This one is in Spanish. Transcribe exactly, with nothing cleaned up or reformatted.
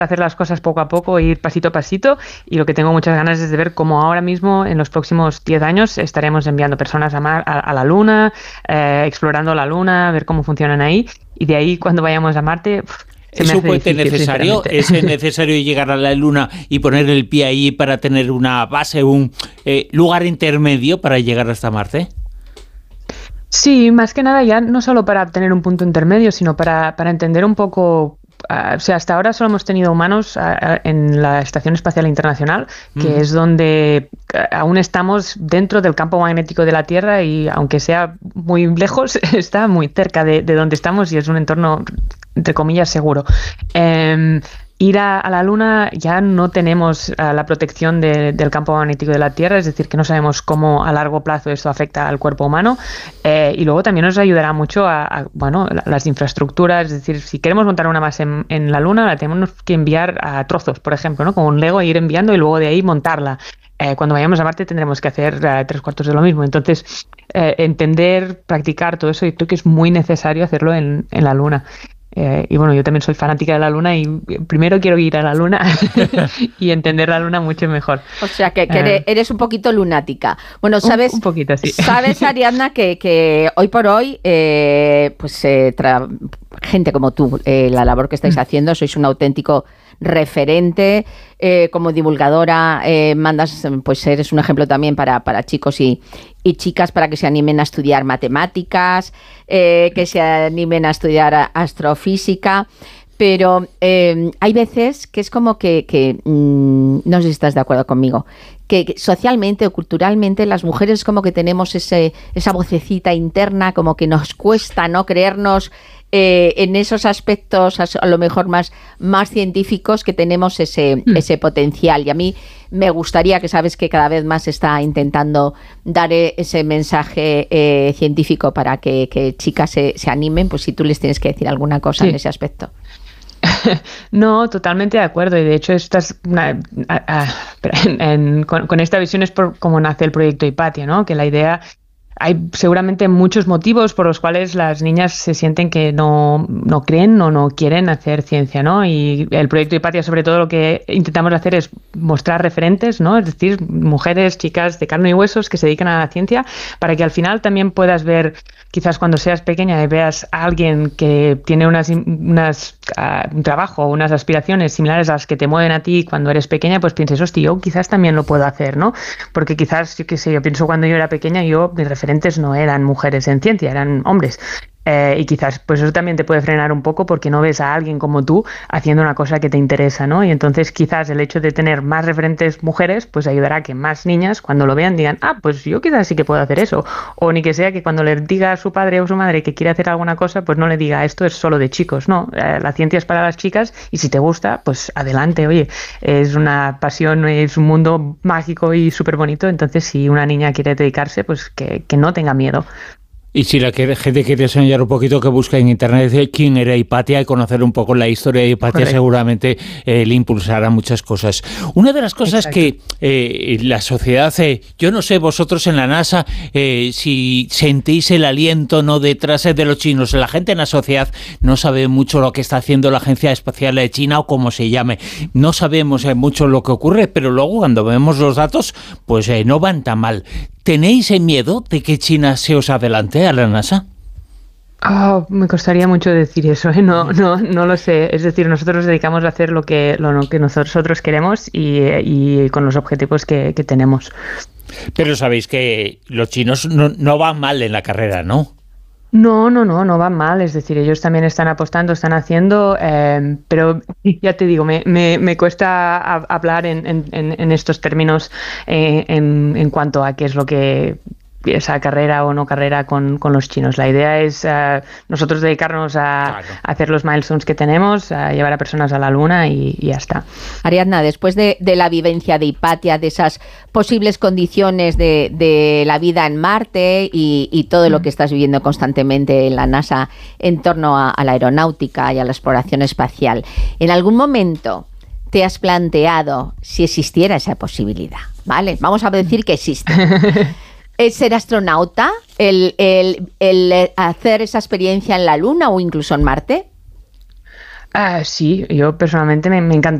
hacer las cosas poco a poco, ir pasito a pasito, y lo que tengo muchas ganas es de ver cómo ahora mismo, en los próximos diez años, estaremos enviando personas a, Mar, a, a la Luna, eh, explorando la Luna, ver cómo funcionan ahí, y de ahí cuando vayamos a Marte... ¿Es un puente necesario? ¿Es necesario llegar a la Luna y poner el pie ahí para tener una base, un eh, lugar intermedio para llegar hasta Marte? Sí, más que nada ya no solo para tener un punto intermedio, sino para, para entender un poco... Uh, o sea, hasta ahora solo hemos tenido humanos uh, en la Estación Espacial Internacional, que mm. es donde uh, aún estamos dentro del campo magnético de la Tierra y aunque sea muy lejos, está muy cerca de, de donde estamos y es un entorno, entre comillas, seguro. Um, Ir a, a la Luna ya no tenemos uh, la protección de, del campo magnético de la Tierra, es decir, que no sabemos cómo a largo plazo esto afecta al cuerpo humano, eh, y luego también nos ayudará mucho a, a bueno, la, las infraestructuras, es decir, si queremos montar una base en, en la Luna, la tenemos que enviar a trozos, por ejemplo, ¿no? Como un Lego, ir enviando y luego de ahí montarla. Eh, cuando vayamos a Marte tendremos que hacer uh, tres cuartos de lo mismo. Entonces, eh, entender, practicar todo eso, y creo que es muy necesario hacerlo en, en la Luna. Eh, y bueno, yo también soy fanática de la Luna y primero quiero ir a la Luna y entender la Luna mucho mejor. O sea, que, que eres, eres un poquito lunática. Bueno, sabes, un, un poquito, sí. Sabes, Ariadna, que, que hoy por hoy, eh, pues eh, tra- gente como tú, eh, la labor que estáis haciendo, sois un auténtico referente, eh, como divulgadora, eh, mandas, pues eres un ejemplo también para, para chicos y, y chicas para que se animen a estudiar matemáticas, eh, que se animen a estudiar astrofísica, pero eh, hay veces que es como que, que mmm, no sé si estás de acuerdo conmigo, que, que socialmente o culturalmente las mujeres como que tenemos ese, esa vocecita interna, como que nos cuesta no creernos Eh, en esos aspectos a lo mejor más, más científicos, que tenemos ese, mm. ese potencial. Y a mí me gustaría, que sabes que cada vez más se está intentando dar ese mensaje eh, científico para que, que chicas se, se animen, pues si tú les tienes que decir alguna cosa sí. en ese aspecto. No, totalmente de acuerdo, y de hecho esta es una, a, a, en, en, con, con esta visión es por cómo nace el proyecto Hipatia, ¿no? Que la idea... Hay seguramente muchos motivos por los cuales las niñas se sienten que no, no creen o no quieren hacer ciencia, ¿no? Y el proyecto Hipatia, sobre todo, lo que intentamos hacer es mostrar referentes, ¿no? Es decir, mujeres, chicas de carne y huesos que se dedican a la ciencia, para que al final también puedas ver, quizás cuando seas pequeña y veas a alguien que tiene unas, unas uh, un trabajo, unas aspiraciones similares a las que te mueven a ti cuando eres pequeña, pues pienses, hostia, yo quizás también lo puedo hacer, ¿no? Porque quizás, yo qué sé, yo pienso cuando yo era pequeña, yo, mis referentes no eran mujeres en ciencia, eran hombres. Eh, y quizás pues eso también te puede frenar un poco porque no ves a alguien como tú haciendo una cosa que te interesa, ¿no? Y entonces quizás el hecho de tener más referentes mujeres pues ayudará a que más niñas cuando lo vean digan, ah, pues yo quizás sí que puedo hacer eso. O ni que sea que cuando le diga a su padre o su madre que quiere hacer alguna cosa, pues no le diga, esto es solo de chicos, no, eh, la ciencia es para las chicas y si te gusta, pues adelante, oye, es una pasión, es un mundo mágico y súper bonito, entonces si una niña quiere dedicarse, pues que, que no tenga miedo. Y si la gente quiere enseñar un poquito, que busque en internet quién era Hipatia y conocer un poco la historia de Hipatia, correcto, seguramente eh, le impulsará muchas cosas. Una de las cosas exacto, que eh, la sociedad, eh, yo no sé vosotros en la NASA, eh, si sentís el aliento no detrás de los chinos. La gente en la sociedad no sabe mucho lo que está haciendo la Agencia Espacial de China o como se llame. No sabemos eh, mucho lo que ocurre, pero luego cuando vemos los datos, pues eh, no van tan mal. ¿Tenéis miedo de que China se os adelante a la NASA? Oh, me costaría mucho decir eso, ¿eh? no, no, no lo sé. Es decir, nosotros nos dedicamos a hacer lo que, lo que nosotros queremos y, y con los objetivos que, que tenemos. Pero sabéis que los chinos no, no van mal en la carrera, ¿no? No, no, no, no van mal, es decir, ellos también están apostando, están haciendo, eh, pero ya te digo, me, me, me cuesta a, hablar en, en, en estos términos eh, en, en cuanto a qué es lo que esa carrera o no carrera con, con los chinos. La idea es uh, nosotros dedicarnos a, claro. a hacer los milestones que tenemos, a llevar a personas a la Luna y, y ya está. Ariadna, después de, de la vivencia de Hipatia, de esas posibles condiciones de, de la vida en Marte y, y todo lo que estás viviendo constantemente en la NASA en torno a, a la aeronáutica y a la exploración espacial, ¿en algún momento te has planteado si existiera esa posibilidad? ¿Vale? Vamos a decir que existe. ¿Es ser astronauta? ¿El, el, el hacer esa experiencia en la Luna o incluso en Marte? Ah, sí, yo personalmente me, me encantaría